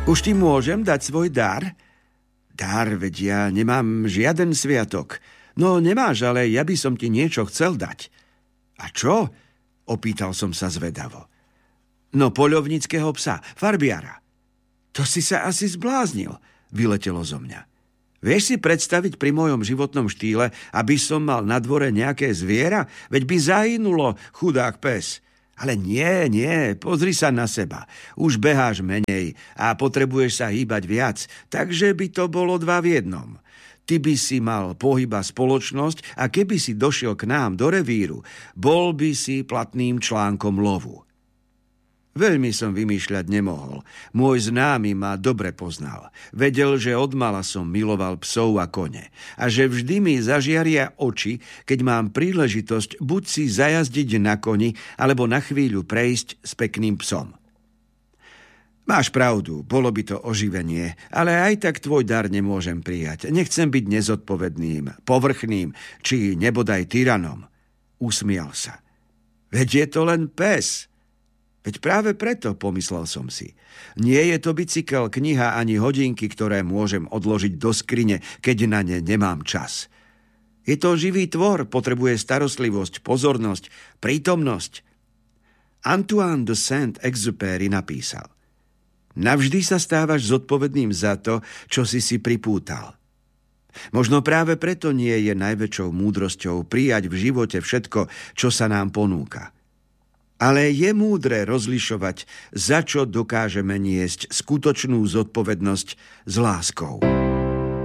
Už ti môžem dať svoj dar? Dar, veď ja nemám žiaden sviatok. No nemáš, ale ja by som ti niečo chcel dať. A čo? Opýtal som sa zvedavo. No poľovníckeho psa, farbiara. To si sa asi zbláznil, vyletelo zo mňa. Vieš si predstaviť pri mojom životnom štýle, aby som mal na dvore nejaké zviera? Veď by zahynulo, chudák pes. Ale nie, pozri sa na seba. Už beháš menej a potrebuješ sa hýbať viac, takže by to bolo 2 v 1. Ty by si mal pohyba spoločnosť a keby si došiel k nám do revíru, bol by si platným článkom lovu. Veľmi som vymýšľať nemohol. Môj známy ma dobre poznal. Vedel, že odmala som miloval psov a kone. A že vždy mi zažiaria oči, keď mám príležitosť buď si zajazdiť na koni, alebo na chvíľu prejsť s pekným psom. Máš pravdu, bolo by to oživenie, ale aj tak tvoj dar nemôžem prijať. Nechcem byť nezodpovedným, povrchným, či nebodaj tyranom. Usmial sa. Veď je to len pes. Veď práve preto, pomyslel som si. Nie je to bicykel, kniha ani hodinky, ktoré môžem odložiť do skrine, keď na ne nemám čas. Je to živý tvor, potrebuje starostlivosť, pozornosť, prítomnosť. Antoine de Saint-Exupéry napísal: Navždy sa stávaš zodpovedným za to, čo si pripútal. Možno práve preto nie je najväčšou múdrosťou prijať v živote všetko, čo sa nám ponúka. Ale je múdre rozlišovať, za čo dokážeme niesť skutočnú zodpovednosť s láskou.